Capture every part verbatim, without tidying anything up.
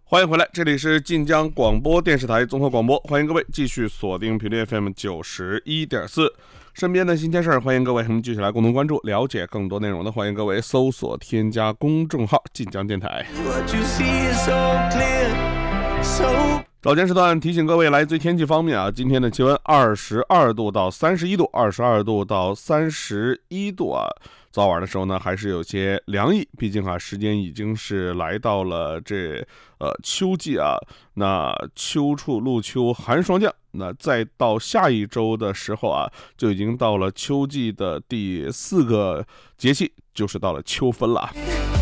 欢迎回来，这里是晋江广播电视台综合广播，欢迎各位继续锁定频率 F M 九十一点四。身边的新鲜事儿，欢迎各位我们继续来共同关注，了解更多内容的，欢迎各位搜索添加公众号晋江电台。早间时段提醒各位，来自天气方面啊，今天的气温二十二度到三十一度，二十二度到三十一度啊。早晚的时候呢，还是有些凉意，毕竟啊，时间已经是来到了这呃秋季啊，那秋处入秋寒霜降，那再到下一周的时候啊，就已经到了秋季的第四个节气，就是到了秋分了。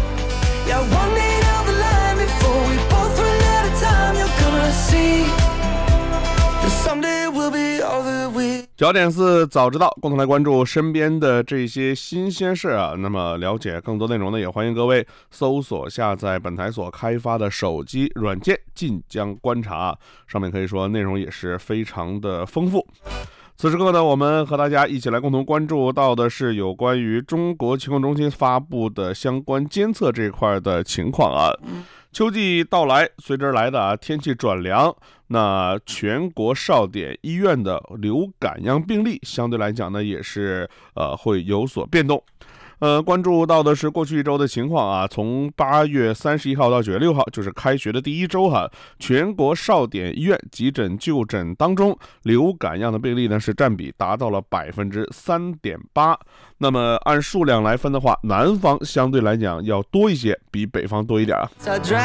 焦点四早知道，共同来关注身边的这些新鲜事啊。那么了解更多内容呢，也欢迎各位搜索下载本台所开发的手机软件晋江观察，上面可以说内容也是非常的丰富。此时刻呢，我们和大家一起来共同关注到的是有关于中国气象中心发布的相关监测这一块的情况啊。秋季到来，随之而来的啊天气转凉，那全国少点医院的流感样病例相对来讲呢，也是呃会有所变动。呃，关注到的是过去一周的情况啊，从八月三十一号到九月六号，就是开学的第一周哈，全国少点医院急诊就诊当中，流感样的病例呢是占比达到了百分之三点八。那么按数量来分的话，南方相对来讲要多一些，比北方多一点啊。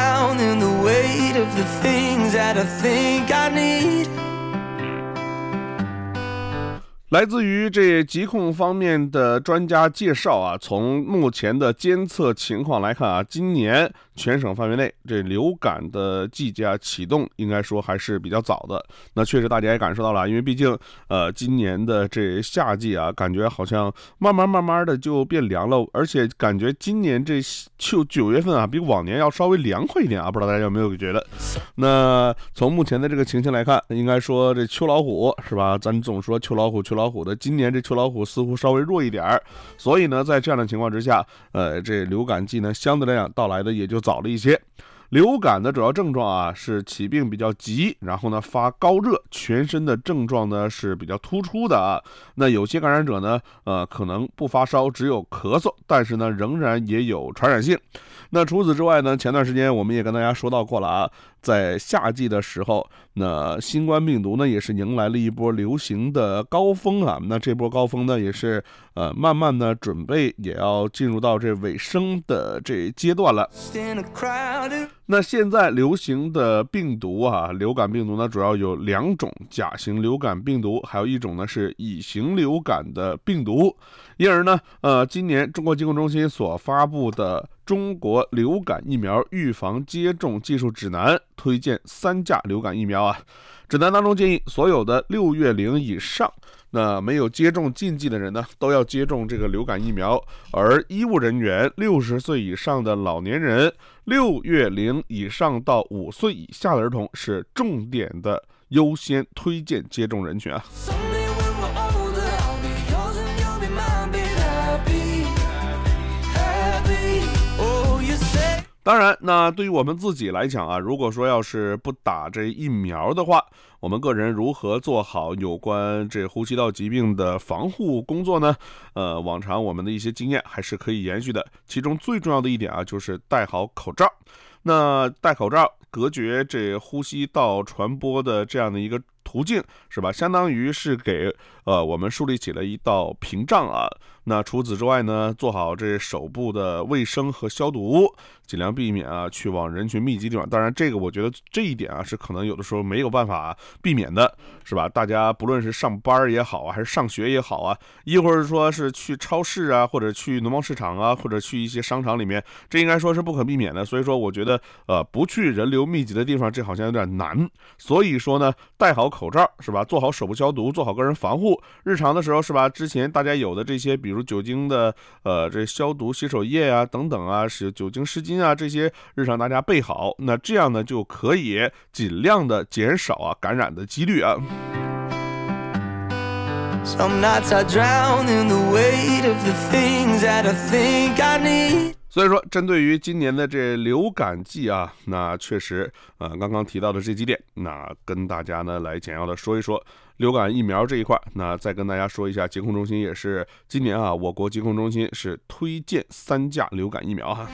来自于这疾控方面的专家介绍啊，从目前的监测情况来看啊，今年全省范围内这流感的季节啊启动，应该说还是比较早的。那确实大家也感受到了，因为毕竟呃今年的这夏季啊，感觉好像慢慢慢慢的就变凉了，而且感觉今年这就九月份啊，比往年要稍微凉快一点啊，不知道大家有没有觉得？那从目前的这个情形来看，应该说这秋老虎是吧？咱总说秋老虎，秋老虎。老虎的今年这秋老虎似乎稍微弱一点儿，所以呢，在这样的情况之下，呃，这流感季呢，相对来讲到来的也就早了一些。流感的主要症状啊是起病比较急，然后呢发高热，全身的症状呢是比较突出的啊。那有些感染者呢，呃，可能不发烧，只有咳嗽，但是呢仍然也有传染性。那除此之外呢，前段时间我们也跟大家说到过了啊，在夏季的时候，那新冠病毒呢也是迎来了一波流行的高峰啊。那这波高峰呢也是呃慢慢的准备也要进入到这尾声的这阶段了。那现在流行的病毒啊，流感病毒呢主要有两种，甲型流感病毒，还有一种呢是乙型流感的病毒。因而呢，呃，今年中国疾控中心所发布的中国流感疫苗预防接种技术指南推荐三价流感疫苗啊。指南当中建议所有的六月龄以上，那没有接种禁忌的人呢，都要接种这个流感疫苗。而医务人员、六十岁以上的老年人、六月龄以上到五岁以下的儿童是重点的优先推荐接种人群啊。当然，那对于我们自己来讲啊，如果说要是不打这疫苗的话，我们个人如何做好有关这呼吸道疾病的防护工作呢？呃，往常我们的一些经验还是可以延续的。其中最重要的一点啊，就是戴好口罩。那戴口罩隔绝这呼吸道传播的这样的一个途径，是吧？相当于是给呃我们树立起了一道屏障啊。那除此之外呢，做好这手部的卫生和消毒，尽量避免啊去往人群密集地方。当然，这个我觉得这一点啊是可能有的时候没有办法避免的，是吧？大家不论是上班也好啊，还是上学也好啊，一会儿说是去超市啊，或者去农贸市场啊，或者去一些商场里面，这应该说是不可避免的。所以说，我觉得呃不去人流密集的地方，这好像有点难。所以说呢，戴好口罩是吧？做好手部消毒，做好个人防护。日常的时候是吧？之前大家有的这些，比如酒精的呃这消毒洗手液啊等等啊，是酒精湿巾啊这些，日常大家备好，那这样呢就可以尽量的减少啊感染的几率啊。 所以说，针对于今年的这流感季啊，那确实，呃，刚刚提到的这几点，那跟大家呢来简要的说一说流感疫苗这一块。那再跟大家说一下，疾控中心也是今年啊，我国疾控中心是推荐三价流感疫苗哈。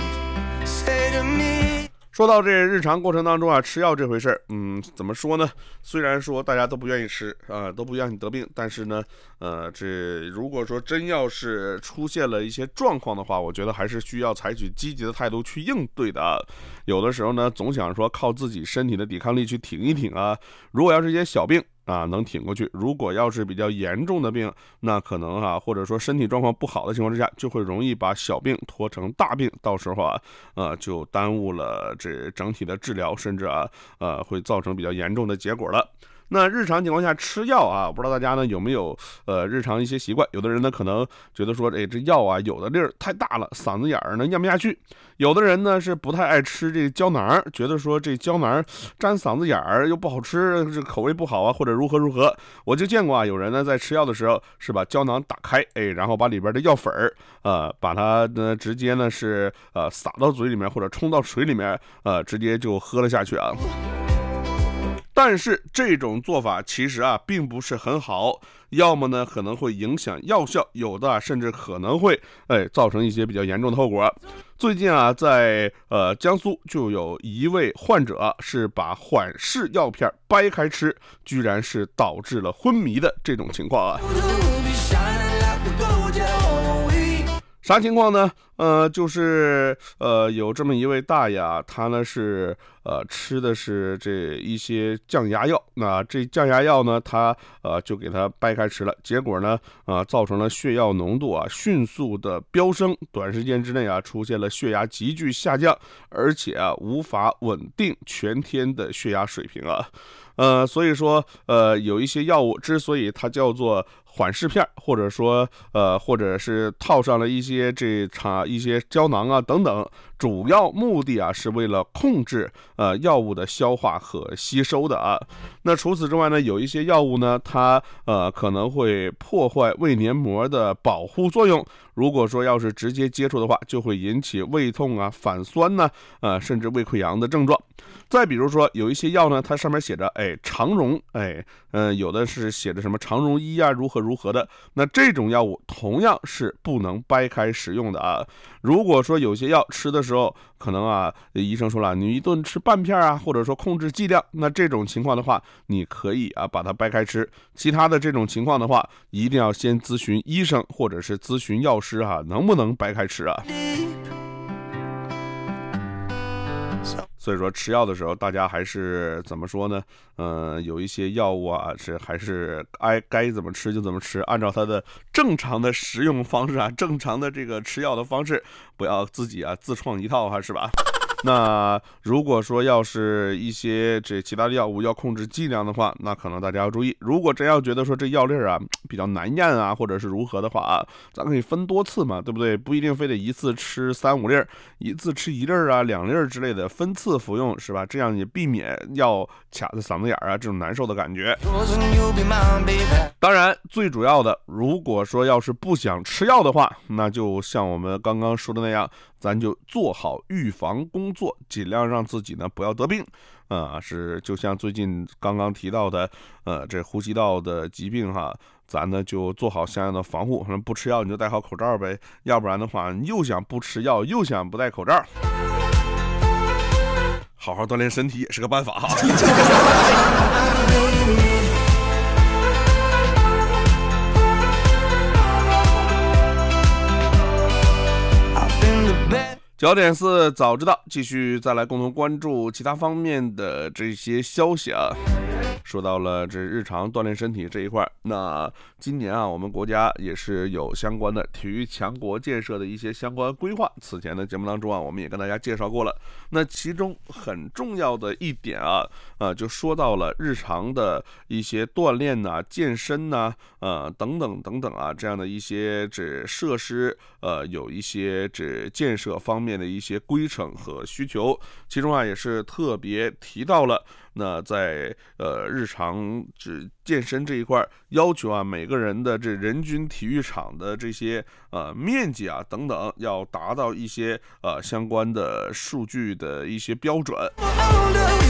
说到这日常过程当中啊，吃药这回事儿，嗯，怎么说呢？虽然说大家都不愿意吃啊、呃，都不愿意得病，但是呢，呃，这如果说真要是出现了一些状况的话，我觉得还是需要采取积极的态度去应对的啊。有的时候呢，总想说靠自己身体的抵抗力去挺一挺啊。如果要是一些小病啊，能挺过去；如果要是比较严重的病，那可能啊，或者说身体状况不好的情况之下，就会容易把小病拖成大病，到时候啊，呃，就耽误了这整体的治疗，甚至啊，呃，会造成比较严重的结果了。那日常情况下吃药啊，不知道大家呢有没有呃日常一些习惯？有的人呢可能觉得说，哎，这药啊有的粒儿太大了，嗓子眼儿呢咽不下去；有的人呢是不太爱吃这胶囊，觉得说这胶囊粘嗓子眼儿又不好吃，这口味不好啊，或者如何如何。我就见过啊，有人呢在吃药的时候是把胶囊打开，哎，然后把里边的药粉儿呃把它呢直接呢是呃撒到嘴里面或者冲到水里面，呃直接就喝了下去啊。但是这种做法其实啊并不是很好，要么呢可能会影响药效，有的、啊、甚至可能会哎造成一些比较严重的后果。最近啊，在呃江苏就有一位患者是把缓释药片掰开吃，居然是导致了昏迷的这种情况啊。啥情况呢？呃，就是呃，有这么一位大爷啊，他呢是呃吃的是这一些降压药，那这降压药呢，他呃就给他掰开吃了，结果呢，呃，造成了血药浓度啊迅速的飙升，短时间之内啊出现了血压急剧下降，而且啊无法稳定全天的血压水平啊。呃，所以说，呃，有一些药物之所以它叫做缓释片，或者说，呃，或者是套上了一些这场一些胶囊啊等等，主要目的啊是为了控制呃药物的消化和吸收的啊。那除此之外呢，有一些药物呢，它呃可能会破坏胃黏膜的保护作用。如果说要是直接接触的话，就会引起胃痛啊、反酸呢、啊，呃，甚至胃溃疡的症状。再比如说，有一些药呢，它上面写着，哎，肠溶，哎，嗯、呃，有的是写着什么肠溶一啊，如何如何的。那这种药物同样是不能掰开使用的啊。如果说有些药吃的时候，可能啊，医生说了，你一顿吃半片啊，或者说控制剂量，那这种情况的话，你可以啊把它掰开吃。其他的这种情况的话，一定要先咨询医生或者是咨询药师啊，能不能掰开吃啊？所以说吃药的时候，大家还是怎么说呢？嗯、呃，有一些药物啊，是还是该该怎么吃就怎么吃，按照它的正常的食用方式啊，正常的这个吃药的方式，不要自己啊自创一套哈，是吧？那如果说要是一些这其他的药物要控制剂量的话，那可能大家要注意。如果真要觉得说这药粒儿啊比较难咽啊，或者是如何的话啊，咱可以分多次嘛，对不对？不一定非得一次吃三五粒儿，一次吃一粒儿啊、两粒儿之类的，分次服用是吧？这样也避免药卡在嗓子眼儿啊这种难受的感觉。当然，最主要的，如果说要是不想吃药的话，那就像我们刚刚说的那样，咱就做好预防工作，尽量让自己呢不要得病。啊、呃，是就像最近刚刚提到的，呃，这呼吸道的疾病哈，咱呢就做好相应的防护。不吃药你就戴好口罩呗，要不然的话，你又想不吃药，又想不戴口罩。好好锻炼身体也是个办法哈。九点四早知道，继续再来共同关注其他方面的这些消息啊。说到了这日常锻炼身体这一块，那今年啊，我们国家也是有相关的体育强国建设的一些相关规划。此前的节目当中啊，我们也跟大家介绍过了。那其中很重要的一点啊，呃，就说到了日常的一些锻炼呐、健身呐、呃等等等等啊，这样的一些这设施，呃，有一些这建设方面的一些规程和需求。其中啊，也是特别提到了， 那在呃日常这健身这一块要求啊，每个人的这人均体育场的这些呃面积啊等等，要达到一些呃相关的数据的一些标准。